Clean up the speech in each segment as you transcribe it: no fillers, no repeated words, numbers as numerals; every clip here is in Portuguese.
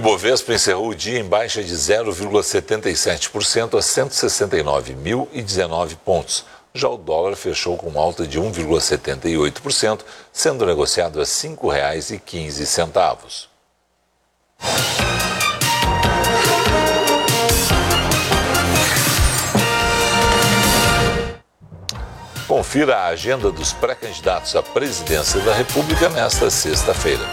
Ibovespa encerrou o dia em baixa de 0,77% a 169.019 pontos. Já o dólar fechou com alta de 1,78%, sendo negociado a R$ 5,15. Confira a agenda dos pré-candidatos à presidência da República nesta sexta-feira.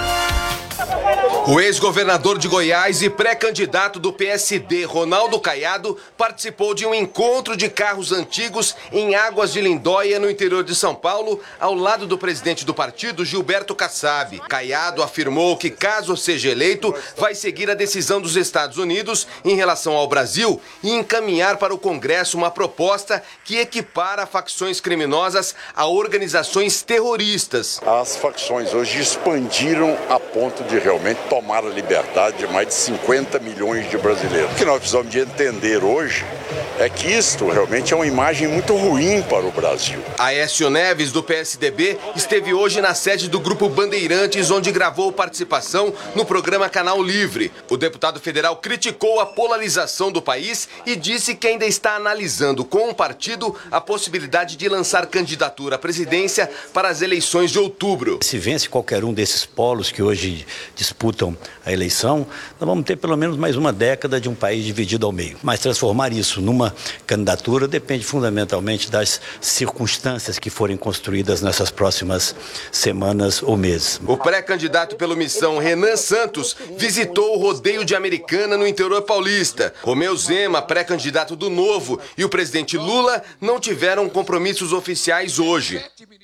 O ex-governador de Goiás e pré-candidato do PSD, Ronaldo Caiado, participou de um encontro de carros antigos em Águas de Lindóia, no interior de São Paulo, ao lado do presidente do partido, Gilberto Kassab. Caiado afirmou que, caso seja eleito, vai seguir a decisão dos Estados Unidos em relação ao Brasil e encaminhar para o Congresso uma proposta que equipara facções criminosas a organizações terroristas. As facções hoje expandiram a ponto de realmente tomar a liberdade de mais de 50 milhões de brasileiros. O que nós precisamos de entender hoje é que isto realmente é uma imagem muito ruim para o Brasil. Aécio Neves, do PSDB, esteve hoje na sede do Grupo Bandeirantes, onde gravou participação no programa Canal Livre. O deputado federal criticou a polarização do país e disse que ainda está analisando com o partido a possibilidade de lançar candidatura à presidência para as eleições de outubro. Se vence qualquer um desses polos que hoje disputam a eleição, nós vamos ter pelo menos mais uma década de um país dividido ao meio. Mas transformar isso numa candidatura depende fundamentalmente das circunstâncias que forem construídas nessas próximas semanas ou meses. O pré-candidato pela Missão, Renan Santos, visitou o rodeio de Americana, no interior paulista. Romeu Zema, pré-candidato do Novo, e o presidente Lula não tiveram compromissos oficiais hoje.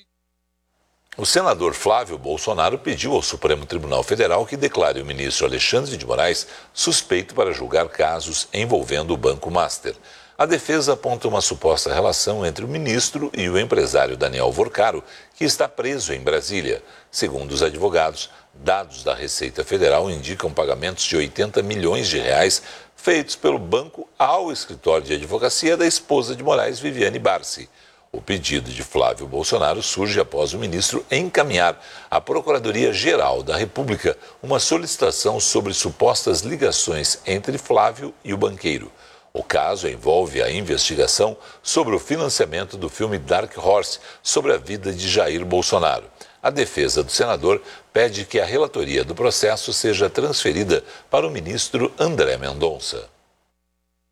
O senador Flávio Bolsonaro pediu ao Supremo Tribunal Federal que declare o ministro Alexandre de Moraes suspeito para julgar casos envolvendo o Banco Master. A defesa aponta uma suposta relação entre o ministro e o empresário Daniel Vorcaro, que está preso em Brasília. Segundo os advogados, dados da Receita Federal indicam pagamentos de 80 milhões de reais feitos pelo banco ao escritório de advocacia da esposa de Moraes, Viviane Barsi. O pedido de Flávio Bolsonaro surge após o ministro encaminhar à Procuradoria-Geral da República uma solicitação sobre supostas ligações entre Flávio e o banqueiro. O caso envolve a investigação sobre o financiamento do filme Dark Horse sobre a vida de Jair Bolsonaro. A defesa do senador pede que a relatoria do processo seja transferida para o ministro André Mendonça.